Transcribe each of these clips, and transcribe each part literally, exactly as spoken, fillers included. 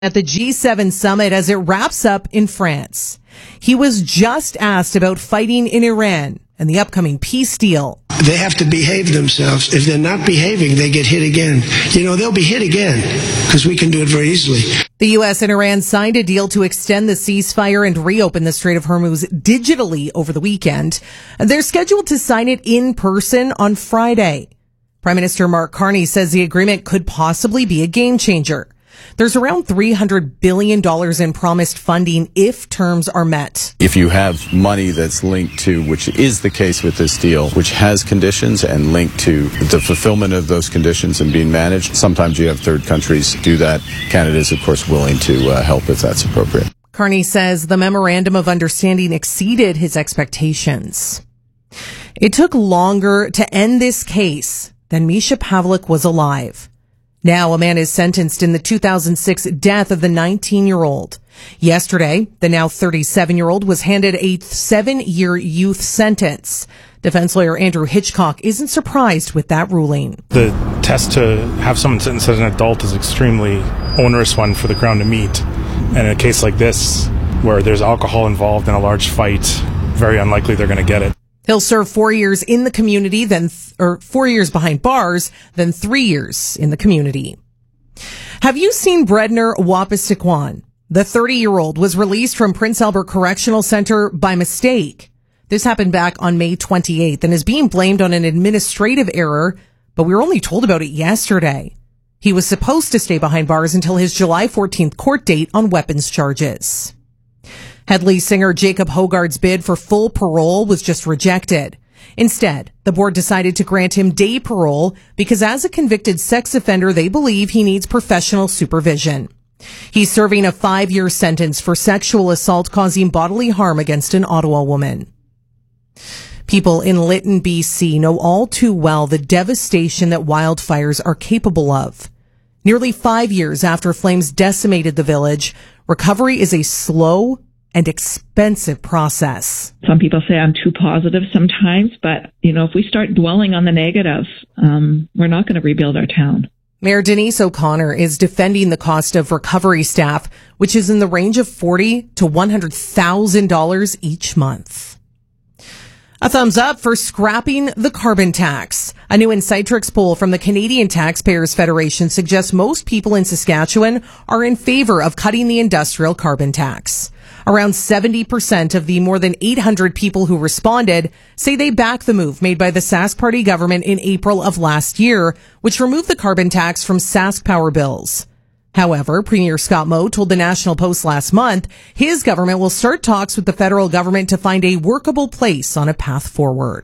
at the G seven summit as it wraps up in France. He was just asked about fighting in Iran and the upcoming peace deal. They have to behave themselves. If they're not behaving, they get hit again. You know, they'll be hit again because we can do it very easily. The U S and Iran signed a deal to extend the ceasefire and reopen the Strait of Hormuz digitally over the weekend. They're scheduled to sign it in person on Friday. Prime Minister Mark Carney says the agreement could possibly be a game changer. There's around three hundred billion dollars in promised funding if terms are met. If you have money that's linked to, which is the case with this deal, which has conditions and linked to the fulfillment of those conditions and being managed, sometimes you have third countries do that. Canada is, of course, willing to uh, help if that's appropriate. Carney says the memorandum of understanding exceeded his expectations. It took longer to end this case than Misha Pavlik was alive. Now a man is sentenced in the two thousand six death of the nineteen-year-old. Yesterday, the now thirty-seven-year-old was handed a seven-year youth sentence. Defense lawyer Andrew Hitchcock isn't surprised with that ruling. The test to have someone sentenced as an adult is an extremely onerous one for the Crown to meet. And in a case like this, where there's alcohol involved in a large fight, very unlikely they're going to get it. He'll serve four years in the community, then, th- or four years behind bars, then three years in the community. Have you seen Bredner Wapistiquan? The thirty-year-old was released from Prince Albert Correctional Center by mistake. This happened back on May twenty-eighth and is being blamed on an administrative error, but we were only told about it yesterday. He was supposed to stay behind bars until his July fourteenth court date on weapons charges. Headley singer Jacob Hogarth's bid for full parole was just rejected. Instead, the board decided to grant him day parole because as a convicted sex offender, they believe he needs professional supervision. He's serving a five-year sentence for sexual assault causing bodily harm against an Ottawa woman. People in Lytton, B C know all too well the devastation that wildfires are capable of. Nearly five years after flames decimated the village, recovery is a slow and expensive process. Some people say I'm too positive sometimes, but, you know, if we start dwelling on the negative, um, we're not going to rebuild our town. Mayor Denise O'Connor is defending the cost of recovery staff, which is in the range of forty thousand to one hundred thousand dollars each month. A thumbs up for scrapping the carbon tax. A new Insitrix poll from the Canadian Taxpayers Federation suggests most people in Saskatchewan are in favor of cutting the industrial carbon tax. Around seventy percent of the more than eight hundred people who responded say they back the move made by the Sask Party government in April of last year, which removed the carbon tax from Sask power bills. However, Premier Scott Moe told the National Post last month his government will start talks with the federal government to find a workable place on a path forward.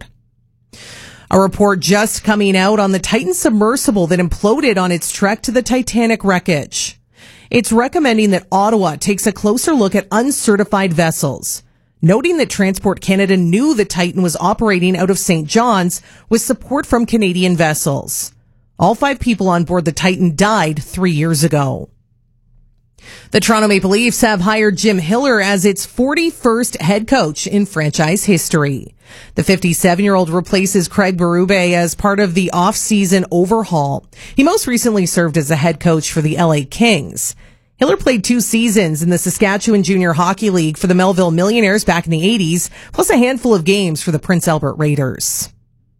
A report just coming out on the Titan submersible that imploded on its trek to the Titanic wreckage. It's recommending that Ottawa takes a closer look at uncertified vessels, noting that Transport Canada knew the Titan was operating out of Saint John's with support from Canadian vessels. All five people on board the Titan died three years ago. The Toronto Maple Leafs have hired Jim Hiller as its forty-first head coach in franchise history. The fifty-seven-year-old replaces Craig Berube as part of the off-season overhaul. He most recently served as the head coach for the L A Kings. Hiller played two seasons in the Saskatchewan Junior Hockey League for the Melville Millionaires back in the eighties, plus a handful of games for the Prince Albert Raiders.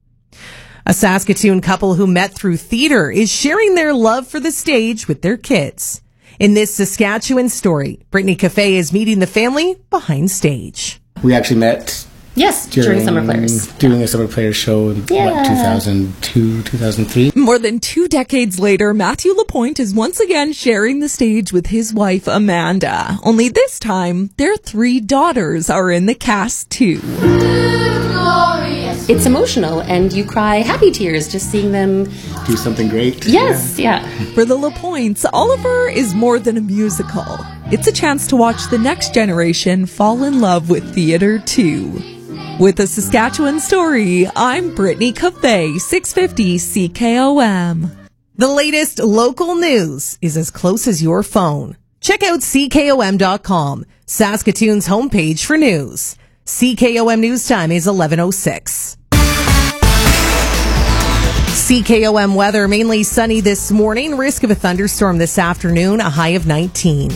A Saskatoon couple who met through theater is sharing their love for the stage with their kids. In this Saskatchewan story, Brittany Cafe is meeting the family behind stage. We actually met Yes, during, during Summer Players. Doing a Summer Players show in, yeah. what, two thousand two, two thousand three? More than two decades later, Matthew Lapointe is once again sharing the stage with his wife, Amanda. Only this time, their three daughters are in the cast, too. It's emotional, and you cry happy tears just seeing them do something great. Yes, yeah. yeah. For the Lapointes, Oliver is more than a musical. It's a chance to watch the next generation fall in love with theater, too. With a Saskatchewan story, I'm Brittany Cafe, six fifty C K O M. The latest local news is as close as your phone. Check out C K O M dot com, Saskatoon's homepage for news. C K O M News Time is eleven oh six. C K O M weather, mainly sunny this morning. Risk of a thunderstorm this afternoon, a high of nineteen.